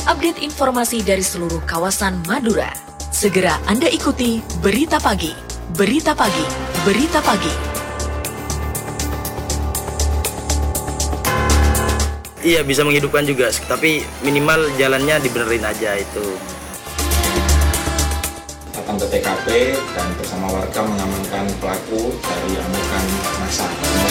update informasi dari seluruh kawasan Madura. Segera Anda ikuti Berita Pagi, Berita Pagi, Berita Pagi. Iya, bisa menghidupkan juga, tapi minimal jalannya dibenerin aja itu. Datang ke TKP dan bersama warga mengamankan pelaku dari amukan massa.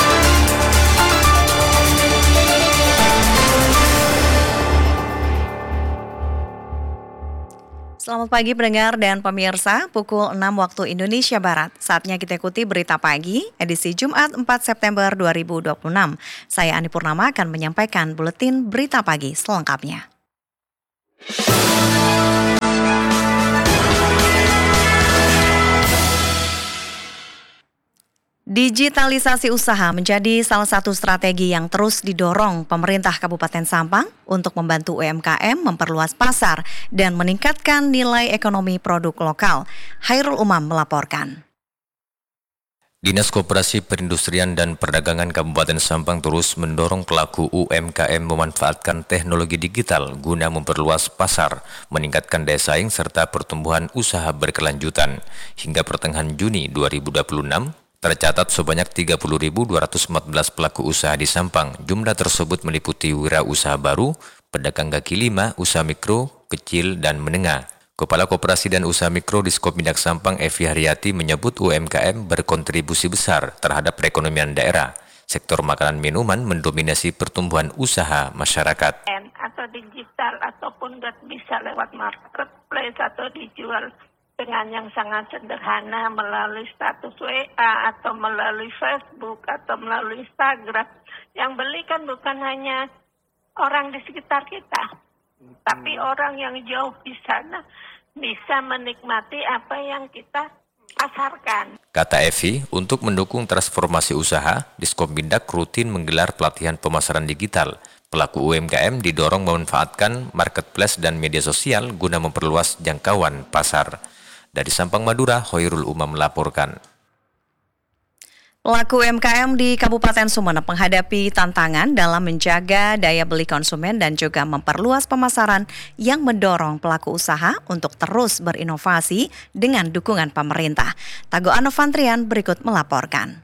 Selamat pagi pendengar dan pemirsa, pukul 6 waktu Indonesia Barat. Saatnya kita ikuti Berita Pagi, edisi Jumat 4 September 2026. Saya Ani Purnama akan menyampaikan buletin Berita Pagi selengkapnya. Digitalisasi usaha menjadi salah satu strategi yang terus didorong pemerintah Kabupaten Sampang untuk membantu UMKM memperluas pasar dan meningkatkan nilai ekonomi produk lokal. Hairul Umam melaporkan. Dinas Koperasi Perindustrian dan Perdagangan Kabupaten Sampang terus mendorong pelaku UMKM memanfaatkan teknologi digital guna memperluas pasar, meningkatkan daya saing serta pertumbuhan usaha berkelanjutan. Hingga pertengahan Juni 2026, tercatat sebanyak 30.214 pelaku usaha di Sampang. Jumlah tersebut meliputi wirausaha baru, pedagang kaki lima, usaha mikro, kecil, dan menengah. Kepala Koperasi dan Usaha Mikro di Diskomindak Sampang, Evi Haryati, menyebut UMKM berkontribusi besar terhadap perekonomian daerah. Sektor makanan minuman mendominasi pertumbuhan usaha masyarakat. Atau digital ataupun bisa lewat marketplace atau dijual dengan yang sangat sederhana melalui status WA atau melalui Facebook atau melalui Instagram. Yang beli kan bukan hanya orang di sekitar kita, tapi orang yang jauh di sana bisa menikmati apa yang kita pasarkan. Kata Evi, untuk mendukung transformasi usaha, Diskomindak rutin menggelar pelatihan pemasaran digital. Pelaku UMKM didorong memanfaatkan marketplace dan media sosial guna memperluas jangkauan pasar. Dari Sampang, Madura, Hairul Umam melaporkan. Pelaku UMKM di Kabupaten Sumeneb menghadapi tantangan dalam menjaga daya beli konsumen dan juga memperluas pemasaran yang mendorong pelaku usaha untuk terus berinovasi dengan dukungan pemerintah. Tago Anovantrian berikut melaporkan.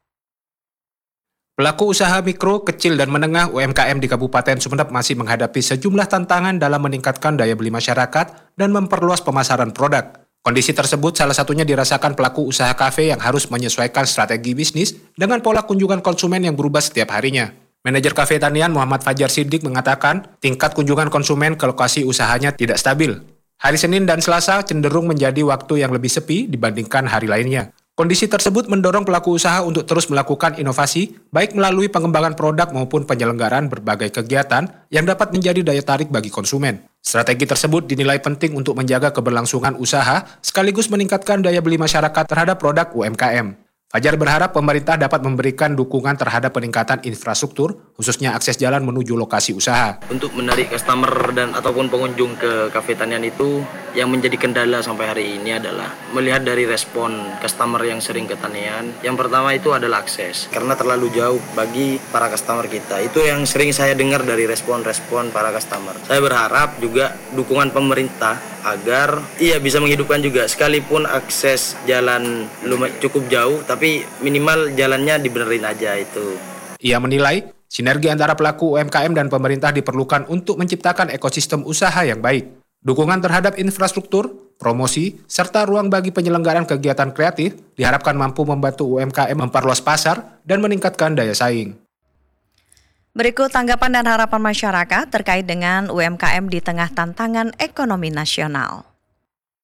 Pelaku usaha mikro, kecil, dan menengah UMKM di Kabupaten Sumeneb masih menghadapi sejumlah tantangan dalam meningkatkan daya beli masyarakat dan memperluas pemasaran produk. Kondisi tersebut salah satunya dirasakan pelaku usaha kafe yang harus menyesuaikan strategi bisnis dengan pola kunjungan konsumen yang berubah setiap harinya. Manajer Kafe Tanian Muhammad Fajar Siddiq mengatakan tingkat kunjungan konsumen ke lokasi usahanya tidak stabil. Hari Senin dan Selasa cenderung menjadi waktu yang lebih sepi dibandingkan hari lainnya. Kondisi tersebut mendorong pelaku usaha untuk terus melakukan inovasi, baik melalui pengembangan produk maupun penyelenggaraan berbagai kegiatan yang dapat menjadi daya tarik bagi konsumen. Strategi tersebut dinilai penting untuk menjaga keberlangsungan usaha, sekaligus meningkatkan daya beli masyarakat terhadap produk UMKM. Fajar berharap pemerintah dapat memberikan dukungan terhadap peningkatan infrastruktur, khususnya akses jalan menuju lokasi usaha. Untuk menarik customer dan ataupun pengunjung ke Kafe Tanian itu, yang menjadi kendala sampai hari ini adalah melihat dari respon customer yang sering ke Tanian. Yang pertama itu adalah akses, karena terlalu jauh bagi para customer kita. Itu yang sering saya dengar dari respon-respon para customer. Saya berharap juga dukungan pemerintah agar bisa menghidupkan juga, sekalipun akses jalan cukup jauh, tapi minimal jalannya dibenerin aja itu. Ia menilai sinergi antara pelaku UMKM dan pemerintah diperlukan untuk menciptakan ekosistem usaha yang baik. Dukungan terhadap infrastruktur, promosi, serta ruang bagi penyelenggaraan kegiatan kreatif diharapkan mampu membantu UMKM memperluas pasar dan meningkatkan daya saing. Berikut tanggapan dan harapan masyarakat terkait dengan UMKM di tengah tantangan ekonomi nasional.